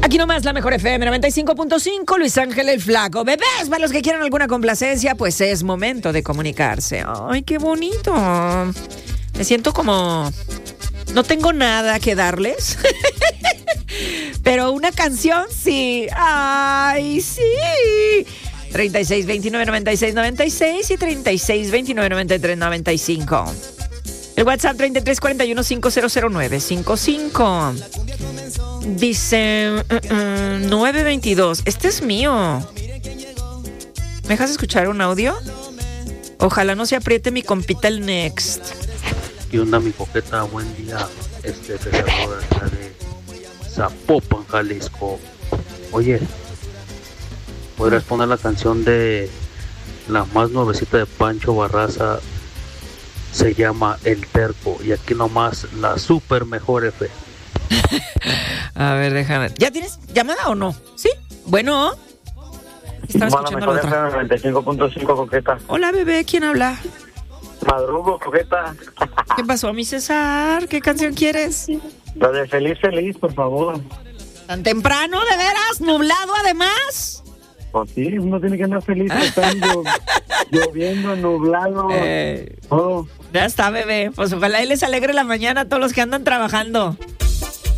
Aquí nomás la mejor FM 95.5, Luis Ángel el Flaco. Bebés, para los que quieran alguna complacencia, pues es momento de comunicarse. Ay, qué bonito. Me siento como... No tengo nada que darles. Pero una canción sí. Ay, sí. 36 29 96 96 y 36 29 93 95. El WhatsApp 33 41 5009 55. Dice 922. Este es mío. ¿Me dejas escuchar un audio? Ojalá no se apriete mi compita el Next. ¿Qué onda, mi coqueta? Buen día. Te saludo de acá de Zapopan, Jalisco. Oye, ¿podrías poner la canción de la más nuevecita de Pancho Barraza? Se llama El Terco. Y aquí nomás la super mejor F. A ver, déjame. ¿Ya tienes llamada o no? ¿Sí? Bueno. Estaba escuchando la otra. 95.5, coqueta. Hola, bebé. ¿Quién habla? Madrugo, coqueta. ¿Qué pasó, mi César? ¿Qué canción quieres? La de Feliz, Feliz, por favor. ¿Tan temprano, de veras? ¿Nublado, además? Pues sí, uno tiene que andar feliz. Está lloviendo, nublado. Ya está, bebé. Pues ojalá y les alegre la mañana a todos los que andan trabajando.